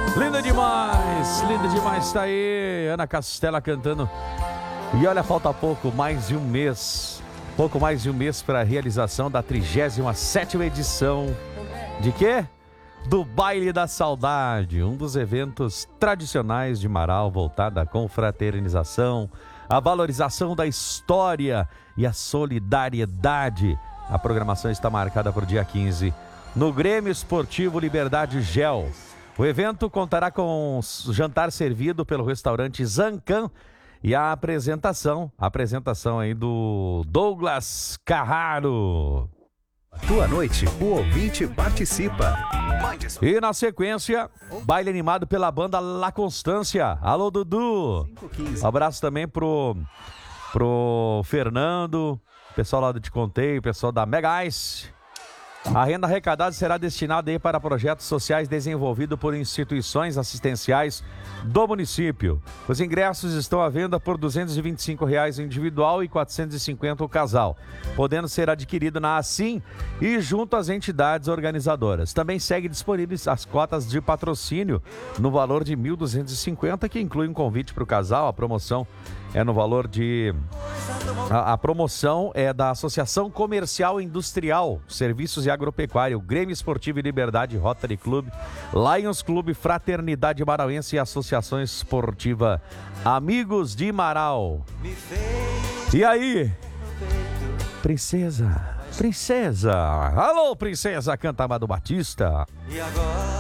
Linda demais, tá aí, Ana Castela cantando. E olha, falta pouco mais de um mês para a realização da 37ª edição de quê? Do Baile da Saudade, um dos eventos tradicionais de Marau, voltado à confraternização, a valorização da história e a solidariedade. A programação está marcada para o dia 15 no Grêmio Esportivo Liberdade Gel. O evento contará com jantar servido pelo restaurante Zancan e a apresentação aí do Douglas Carraro. Tua noite, o ouvinte participa. E na sequência, baile animado pela banda La Constância. Alô, Dudu. Abraço também pro Fernando, pessoal lá do Te Contei, o pessoal da Mega Ice. A renda arrecadada será destinada aí para projetos sociais desenvolvidos por instituições assistenciais do município. Os ingressos estão à venda por R$ 225 o individual e R$ 450 o casal, podendo ser adquirido na Assim e junto às entidades organizadoras. Também segue disponíveis as cotas de patrocínio no valor de R$ 1.250, que inclui um convite para o casal. A promoção é no valor de... A promoção é da Associação Comercial e Industrial, Serviços e Agropecuária, o Grêmio Esportivo e Liberdade, Rotary Club, Lions Clube, Fraternidade Marauense e Associação Esportiva Amigos de Marau. E aí? Princesa. Alô, princesa, canta Amado Batista.